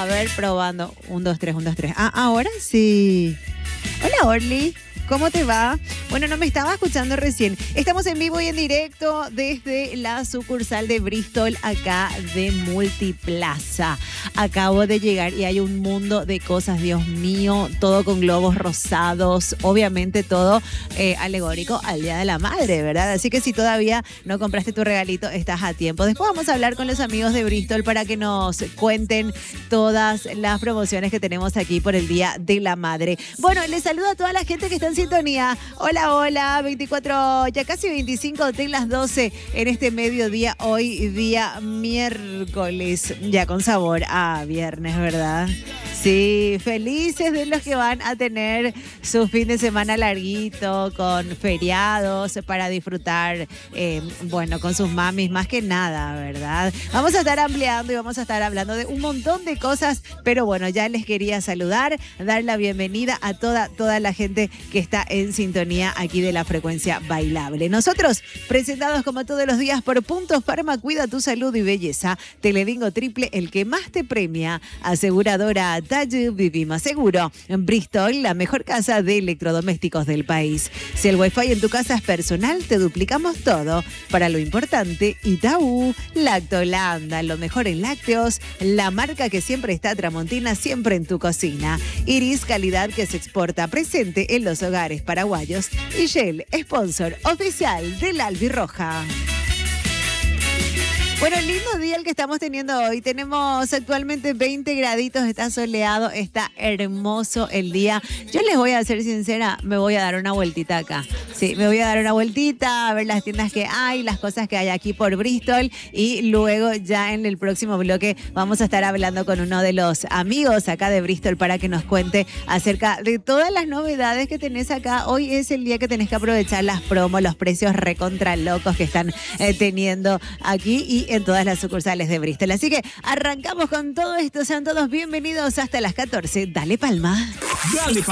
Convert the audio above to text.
A ver, probando. 1, 2, 3, 1, 2, 3. Ah, ahora sí. Hola, Orly. ¿Cómo te va? Bueno, no me estaba escuchando recién. Estamos en vivo y en directo desde la sucursal de Bristol, acá de Multiplaza. Acabo de llegar y hay un mundo de cosas, Dios mío, todo con globos rosados, obviamente todo alegórico al Día de la Madre, ¿verdad? Así que si todavía no compraste tu regalito, estás a tiempo. Después vamos a hablar con los amigos de Bristol para que nos cuenten todas las promociones que tenemos aquí por el Día de la Madre. Bueno, les saludo a toda la gente que está en sintonía. Hola, hola, 24, ya casi 25 de las 12 en este mediodía, hoy día miércoles, ya con sabor a viernes, ¿verdad? Sí, felices de los que van a tener su fin de semana larguito, con feriados para disfrutar, bueno, con sus mamis, más que nada, ¿verdad? Vamos a estar ampliando y vamos a estar hablando de un montón de cosas, pero bueno, ya les quería saludar, dar la bienvenida a toda la gente que está en sintonía aquí de la frecuencia bailable. Nosotros, presentados como todos los días por Puntos Pharma, cuida tu salud y belleza. Teledingo Triple, el que más te premia. Aseguradora Talle, vivimos seguro. En Bristol, la mejor casa de electrodomésticos del país. Si el wifi en tu casa es personal, te duplicamos todo. Para lo importante, Itaú, Lactolanda, lo mejor en lácteos, la marca que siempre está tramontina, siempre en tu cocina. Iris, calidad que se exporta, presente en los hogares paraguayos. Y Shell, sponsor oficial del Albirroja. Bueno, lindo día el que estamos teniendo hoy. Tenemos actualmente 20 graditos, está soleado, está hermoso el día. Yo les voy a ser sincera, me voy a dar una vueltita acá. Sí, me voy a dar una vueltita a ver las tiendas que hay, las cosas que hay aquí por Bristol, y luego ya en el próximo bloque vamos a estar hablando con uno de los amigos acá de Bristol para que nos cuente acerca de todas las novedades que tenés acá. Hoy es el día que tenés que aprovechar las promos, los precios recontra locos que están teniendo aquí y en todas las sucursales de Bristol. Así que arrancamos con todo esto. Sean todos bienvenidos hasta las 14. Dale palma. Dale palma.